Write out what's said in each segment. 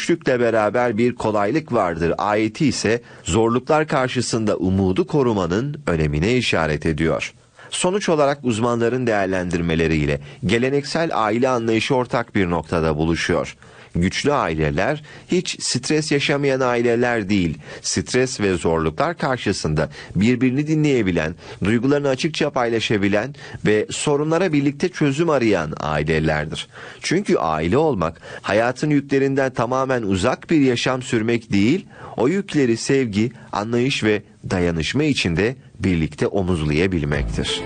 güçlükle beraber bir kolaylık vardır ayeti ise zorluklar karşısında umudu korumanın önemine işaret ediyor. Sonuç olarak uzmanların değerlendirmeleriyle geleneksel aile anlayışı ortak bir noktada buluşuyor. Güçlü aileler hiç stres yaşamayan aileler değil, stres ve zorluklar karşısında birbirini dinleyebilen, duygularını açıkça paylaşabilen ve sorunlara birlikte çözüm arayan ailelerdir. Çünkü aile olmak, hayatın yüklerinden tamamen uzak bir yaşam sürmek değil, o yükleri sevgi, anlayış ve dayanışma içinde birlikte omuzlayabilmektir.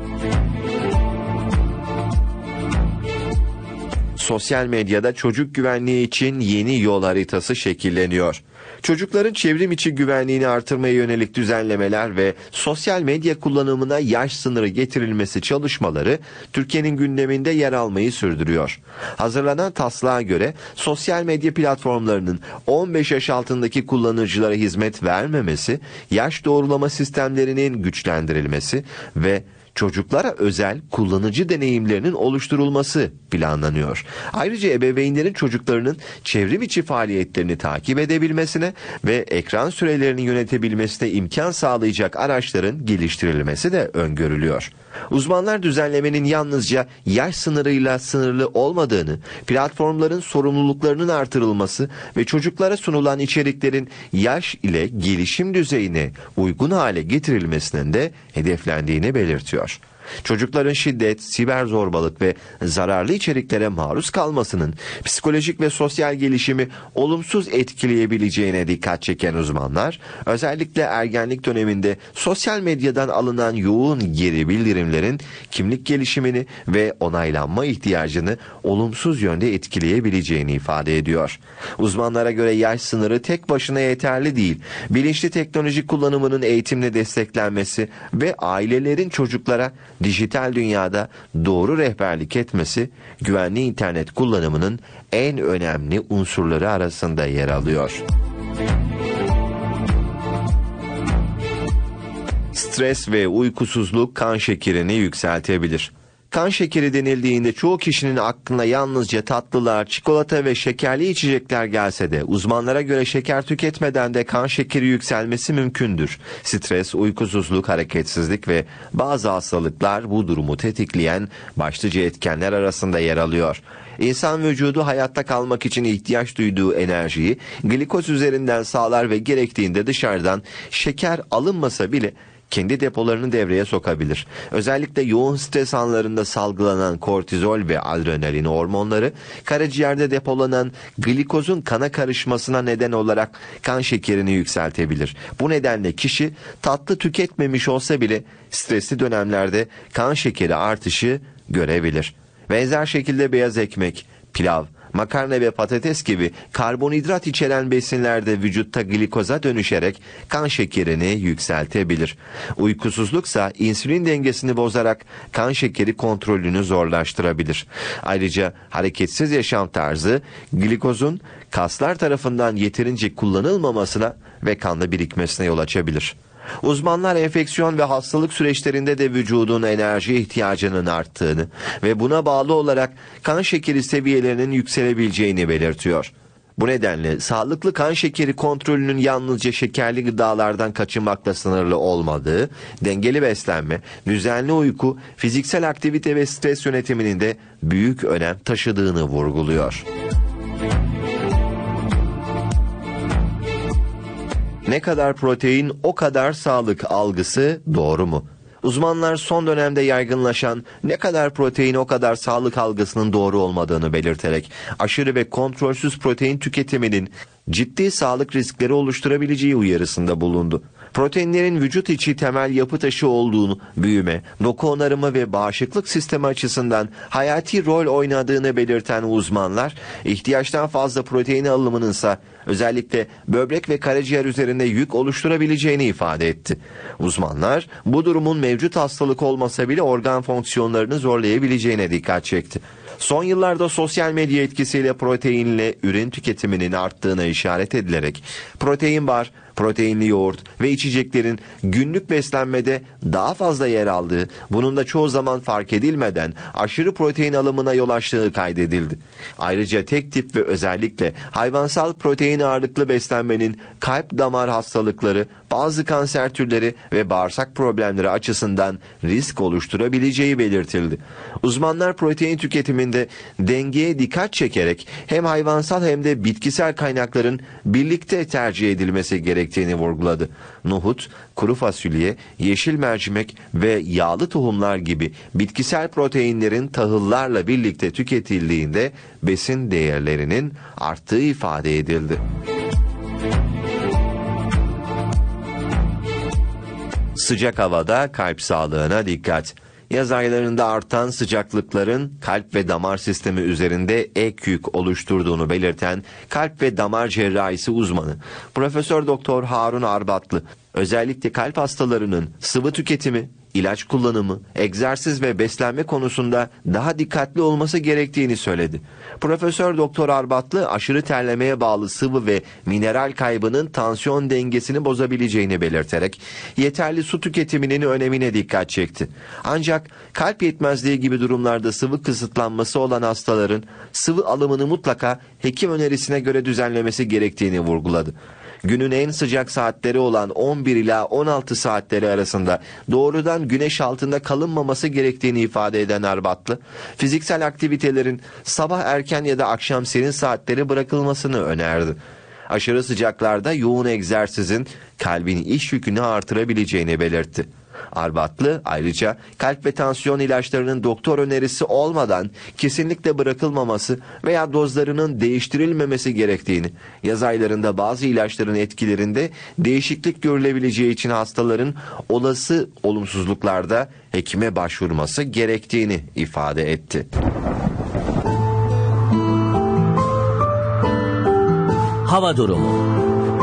Sosyal medyada çocuk güvenliği için yeni yol haritası şekilleniyor. Çocukların çevrim içi güvenliğini artırmaya yönelik düzenlemeler ve sosyal medya kullanımına yaş sınırı getirilmesi çalışmaları Türkiye'nin gündeminde yer almayı sürdürüyor. Hazırlanan taslağa göre sosyal medya platformlarının 15 yaş altındaki kullanıcılara hizmet vermemesi, yaş doğrulama sistemlerinin güçlendirilmesi ve çocuklara özel kullanıcı deneyimlerinin oluşturulması planlanıyor. Ayrıca ebeveynlerin çocuklarının çevrim içi faaliyetlerini takip edebilmesine ve ekran sürelerini yönetebilmesine imkan sağlayacak araçların geliştirilmesi de öngörülüyor. Uzmanlar düzenlemenin yalnızca yaş sınırıyla sınırlı olmadığını, platformların sorumluluklarının artırılması ve çocuklara sunulan içeriklerin yaş ile gelişim düzeyine uygun hale getirilmesinin de hedeflendiğini belirtiyor. Çocukların şiddet, siber zorbalık ve zararlı içeriklere maruz kalmasının psikolojik ve sosyal gelişimi olumsuz etkileyebileceğine dikkat çeken uzmanlar, özellikle ergenlik döneminde sosyal medyadan alınan yoğun geri bildirimlerin kimlik gelişimini ve onaylanma ihtiyacını olumsuz yönde etkileyebileceğini ifade ediyor. Uzmanlara göre yaş sınırı tek başına yeterli değil, bilinçli teknoloji kullanımının eğitimle desteklenmesi ve ailelerin çocuklara dijital dünyada doğru rehberlik etmesi, güvenli internet kullanımının en önemli unsurları arasında yer alıyor. Stres ve uykusuzluk kan şekerini yükseltebilir. Kan şekeri denildiğinde çoğu kişinin aklına yalnızca tatlılar, çikolata ve şekerli içecekler gelse de uzmanlara göre şeker tüketmeden de kan şekeri yükselmesi mümkündür. Stres, uykusuzluk, hareketsizlik ve bazı hastalıklar bu durumu tetikleyen başlıca etkenler arasında yer alıyor. İnsan vücudu hayatta kalmak için ihtiyaç duyduğu enerjiyi glikoz üzerinden sağlar ve gerektiğinde dışarıdan şeker alınmasa bile kendi depolarını devreye sokabilir. Özellikle yoğun stres anlarında salgılanan kortizol ve adrenalin hormonları karaciğerde depolanan glikozun kana karışmasına neden olarak kan şekerini yükseltebilir. Bu nedenle kişi tatlı tüketmemiş olsa bile stresli dönemlerde kan şekeri artışı görebilir. Benzer şekilde beyaz ekmek, pilav, makarna ve patates gibi karbonhidrat içeren besinlerde vücutta glikoza dönüşerek kan şekerini yükseltebilir. Uykusuzluksa insülin dengesini bozarak kan şekeri kontrolünü zorlaştırabilir. Ayrıca hareketsiz yaşam tarzı glikozun kaslar tarafından yeterince kullanılmamasına ve kanda birikmesine yol açabilir. Uzmanlar enfeksiyon ve hastalık süreçlerinde de vücudun enerji ihtiyacının arttığını ve buna bağlı olarak kan şekeri seviyelerinin yükselebileceğini belirtiyor. Bu nedenle sağlıklı kan şekeri kontrolünün yalnızca şekerli gıdalardan kaçınmakla sınırlı olmadığı, dengeli beslenme, düzenli uyku, fiziksel aktivite ve stres yönetiminin de büyük önem taşıdığını vurguluyor. Ne kadar protein o kadar sağlık algısı doğru mu? Uzmanlar son dönemde yaygınlaşan ne kadar protein o kadar sağlık algısının doğru olmadığını belirterek aşırı ve kontrolsüz protein tüketiminin ciddi sağlık riskleri oluşturabileceği uyarısında bulundu. Proteinlerin vücut içi temel yapı taşı olduğunu, büyüme, doku onarımı ve bağışıklık sistemi açısından hayati rol oynadığını belirten uzmanlar, ihtiyaçtan fazla protein alımının ise özellikle böbrek ve karaciğer üzerinde yük oluşturabileceğini ifade etti. Uzmanlar bu durumun mevcut hastalık olmasa bile organ fonksiyonlarını zorlayabileceğine dikkat çekti. Son yıllarda sosyal medya etkisiyle proteinle ürün tüketiminin arttığına işaret edilerek protein bar, Proteinli yoğurt ve içeceklerin günlük beslenmede daha fazla yer aldığı, bunun da çoğu zaman fark edilmeden aşırı protein alımına yol açtığı kaydedildi. Ayrıca tek tip ve özellikle hayvansal protein ağırlıklı beslenmenin kalp damar hastalıkları, bazı kanser türleri ve bağırsak problemleri açısından risk oluşturabileceği belirtildi. Uzmanlar protein tüketiminde dengeye dikkat çekerek hem hayvansal hem de bitkisel kaynakların birlikte tercih edilmesi gerektiğini vurguladı. Nohut, kuru fasulye, yeşil mercimek ve yağlı tohumlar gibi bitkisel proteinlerin tahıllarla birlikte tüketildiğinde besin değerlerinin arttığı ifade edildi. Sıcak havada kalp sağlığına dikkat. Yaz aylarında artan sıcaklıkların kalp ve damar sistemi üzerinde ek yük oluşturduğunu belirten kalp ve damar cerrahisi uzmanı Profesör Doktor Harun Arbatlı, özellikle kalp hastalarının sıvı tüketimi, ilaç kullanımı, egzersiz ve beslenme konusunda daha dikkatli olması gerektiğini söyledi. Profesör Doktor Arbatlı, aşırı terlemeye bağlı sıvı ve mineral kaybının tansiyon dengesini bozabileceğini belirterek yeterli su tüketiminin önemine dikkat çekti. Ancak kalp yetmezliği gibi durumlarda sıvı kısıtlanması olan hastaların sıvı alımını mutlaka hekim önerisine göre düzenlemesi gerektiğini vurguladı. Günün en sıcak saatleri olan 11 ila 16 saatleri arasında doğrudan güneş altında kalınmaması gerektiğini ifade eden Arbatlı, fiziksel aktivitelerin sabah erken ya da akşam serin saatleri bırakılmasını önerdi. Aşırı sıcaklarda yoğun egzersizin kalbin iş yükünü artırabileceğini belirtti. Arbatlı ayrıca kalp ve tansiyon ilaçlarının doktor önerisi olmadan kesinlikle bırakılmaması veya dozlarının değiştirilmemesi gerektiğini, yaz aylarında bazı ilaçların etkilerinde değişiklik görülebileceği için hastaların olası olumsuzluklarda hekime başvurması gerektiğini ifade etti. Hava durumu.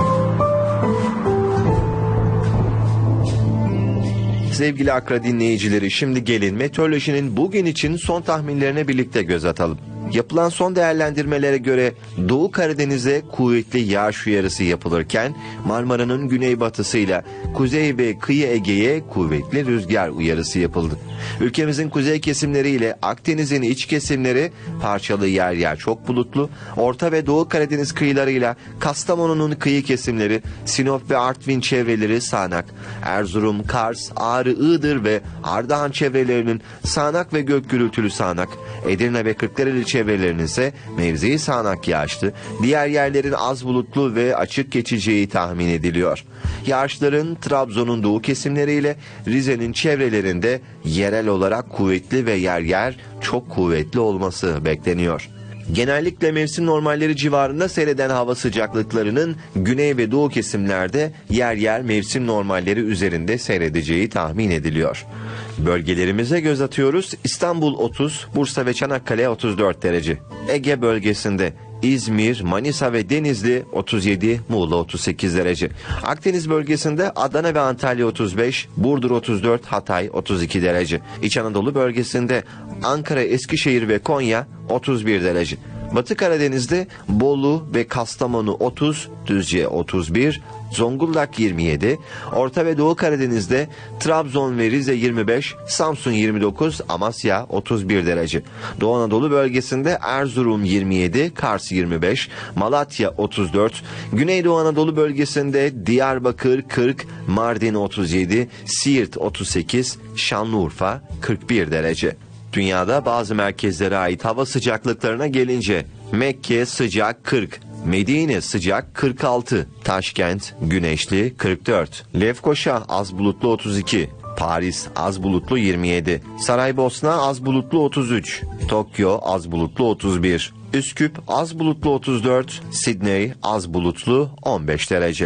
Sevgili Akra dinleyicileri, şimdi gelin meteorolojinin bugün için son tahminlerine birlikte göz atalım. Yapılan son değerlendirmelere göre Doğu Karadeniz'e kuvvetli yağış uyarısı yapılırken Marmara'nın güneybatısıyla kuzey ve kıyı Ege'ye kuvvetli rüzgar uyarısı yapıldı. Ülkemizin kuzey kesimleri ile Akdeniz'in iç kesimleri parçalı yer yer çok bulutlu, Orta ve Doğu Karadeniz kıyılarıyla Kastamonu'nun kıyı kesimleri, Sinop ve Artvin çevreleri sağanak, Erzurum, Kars, Ağrı, Iğdır ve Ardahan çevrelerinin sağanak ve gök gürültülü sağanak, Edirne ve Kırklareli çevrelerinin ise mevzi sağanak yağışlı, diğer yerlerin az bulutlu ve açık geçeceği tahmin ediliyor. Yağışların Trabzon'un doğu kesimleriyle Rize'nin çevrelerinde yerel olarak kuvvetli ve yer yer çok kuvvetli olması bekleniyor. Genellikle mevsim normalleri civarında seyreden hava sıcaklıklarının güney ve doğu kesimlerde yer yer mevsim normalleri üzerinde seyredeceği tahmin ediliyor. Bölgelerimize göz atıyoruz. İstanbul 30, Bursa ve Çanakkale 34 derece. Ege bölgesinde İzmir, Manisa ve Denizli 37, Muğla 38 derece. Akdeniz bölgesinde Adana ve Antalya 35, Burdur 34, Hatay 32 derece. İç Anadolu bölgesinde Ankara, Eskişehir ve Konya 31 derece. Batı Karadeniz'de Bolu ve Kastamonu 30, Düzce 31, Zonguldak 27, Orta ve Doğu Karadeniz'de Trabzon ve Rize 25, Samsun 29, Amasya 31 derece. Doğu Anadolu bölgesinde Erzurum 27, Kars 25, Malatya 34, Güneydoğu Anadolu bölgesinde Diyarbakır 40, Mardin 37, Siirt 38, Şanlıurfa 41 derece. Dünyada bazı merkezlere ait hava sıcaklıklarına gelince Mekke sıcak 40, Medine sıcak 46, Taşkent güneşli 44, Lefkoşa az bulutlu 32, Paris az bulutlu 27, Saraybosna az bulutlu 33, Tokyo az bulutlu 31, Üsküp az bulutlu 34, Sidney az bulutlu 15 derece.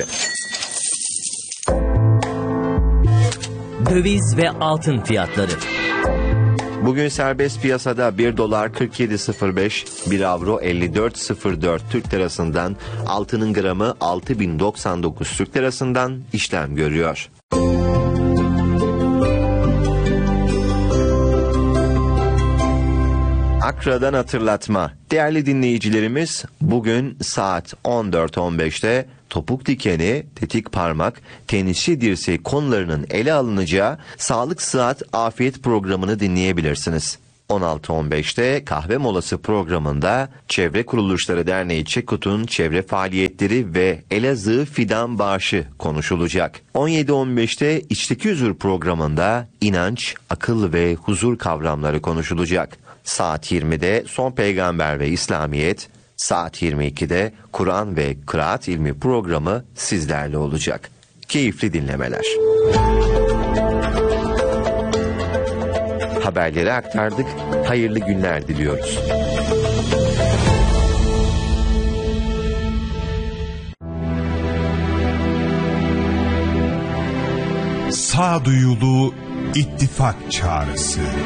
Döviz ve altın fiyatları. Bugün serbest piyasada 1 dolar 47.05, 1 avro 54.04 Türk lirasından, altının gramı 6099 Türk lirasından işlem görüyor. Çakra'dan hatırlatma. Değerli dinleyicilerimiz, bugün saat 14.15'te topuk dikeni, tetik parmak, tenisçi dirseği konularının ele alınacağı Sağlık Sıhhat Afiyet programını dinleyebilirsiniz. 16.15'te kahve molası programında Çevre Kuruluşları Derneği Çekut'un çevre faaliyetleri ve Elazığ fidan bağışı konuşulacak. 17.15'te İçteki Huzur programında inanç, akıl ve huzur kavramları konuşulacak. Saat 20'de Son Peygamber ve İslamiyet, saat 22'de Kur'an ve Kıraat İlmi programı sizlerle olacak. Keyifli dinlemeler. Haberleri aktardık. Hayırlı günler diliyoruz. Sağduyulu ittifak çağrısı.